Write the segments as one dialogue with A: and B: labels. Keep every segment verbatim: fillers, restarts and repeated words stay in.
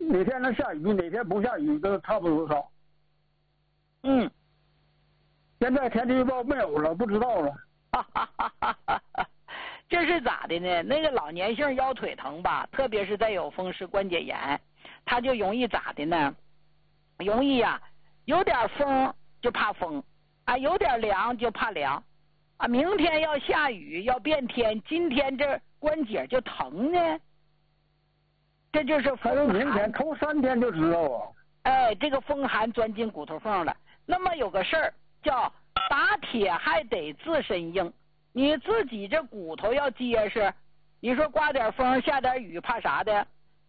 A: 哪天能下雨，哪天不下雨都差不多少。
B: 嗯，
A: 现在天气预报没有了，不知道了。
B: 哈哈哈哈哈哈！这是咋的呢？那个老年性腰腿疼吧，特别是再有风湿关节炎，他就容易咋的呢？容易呀、啊，有点风就怕风啊，有点凉就怕凉啊。明天要下雨要变天，今天这关节就疼呢。这就是风寒。
A: 明天头三天就知道啊。
B: 哎，这个风寒钻进骨头缝了。那么有个事儿叫打铁还得自身硬，你自己这骨头要结实。你说刮点风下点雨怕啥的？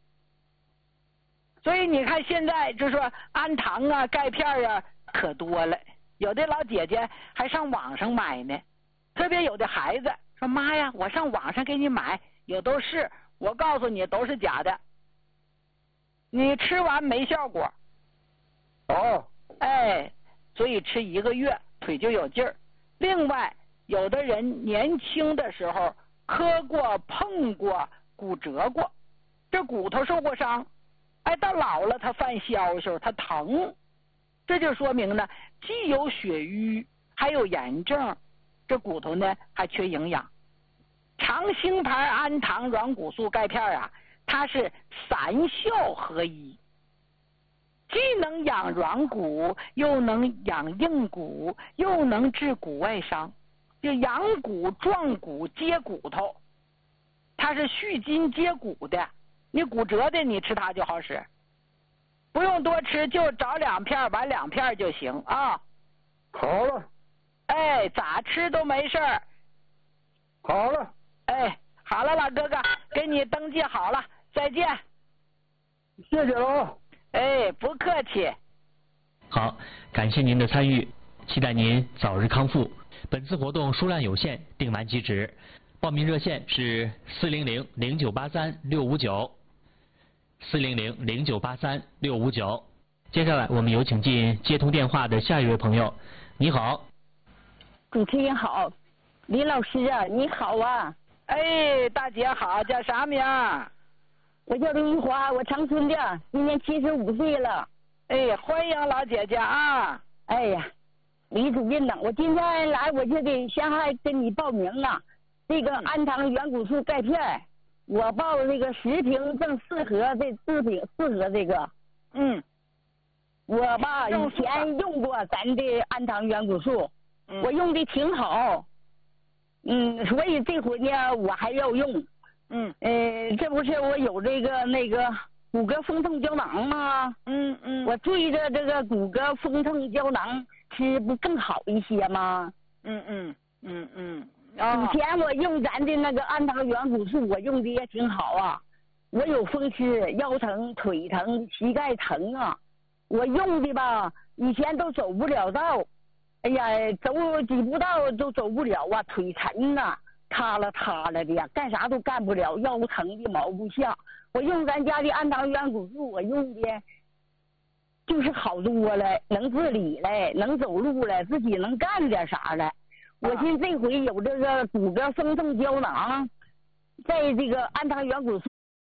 B: 所以你看现在就说安糖啊钙片啊可多了，有的老姐姐还上网上买呢，特别有的孩子说妈呀我上网上给你买，有都是，我告诉你都是假的，你吃完没效果。
A: 哦，
B: 哎，所以吃一个月腿就有劲儿。另外有的人年轻的时候磕过碰过骨折过，这骨头受过伤，哎，到老了他犯消消他疼，这就说明呢既有血瘀还有炎症，这骨头呢还缺营养。长兴牌安糖软骨素钙片啊，它是三效合一，既能养软骨，又能养硬骨，又能治骨外伤，就养骨壮骨接骨头，它是续筋接骨的。你骨折的你吃它就好使，不用多吃，就找两片完两片就行啊。
A: 好了。
B: 哎，咋吃都没事儿。
A: 好了。
B: 哎，好了，老哥哥，给你登记好了，再见。
A: 谢谢了。
B: 哎，不客气。
C: 好，感谢您的参与，期待您早日康复。本次活动数量有限，订完即止。报名热线是四零零零九八三六五九，四零零零九八三六五九。接下来我们有请进接通电话的下一位朋友。你好。
D: 主持人好，李老师啊，你好啊。
B: 哎，大姐好，叫啥名？
D: 我叫李玉华，我长春的，今年七十五岁了。
B: 哎，欢迎老姐姐啊！
D: 哎呀，李主任呐，我今天来我就得先还跟你报名啊。这个安糖软骨素钙片，我报这个十瓶正适合这四瓶适合这个。
B: 嗯，
D: 我吧以前用过咱的安糖软骨素，嗯、我用的挺好。嗯，所以这回呢我还要用。
B: 嗯，
D: 呃，这不是我有这个那个骨骼风痛胶囊吗？
B: 嗯嗯，
D: 我对着这个骨骼风痛胶囊吃不更好一些吗？
B: 嗯嗯嗯嗯。
D: 哦、以前我用咱的那个安糖软骨素，我用的也挺好啊。我有风湿、腰疼、腿疼、膝盖疼啊，我用的吧，以前都走不了道，哎呀，走几步道都走不了啊，腿沉呐、啊。塌了塌了的呀，干啥都干不了，腰疼的毛不下。我用咱家的安糖软骨素，我用的就是好多了，能自理了，能走路了，自己能干点啥了。我寻这回有这个骨骼风痛胶囊，在这个安糖软骨素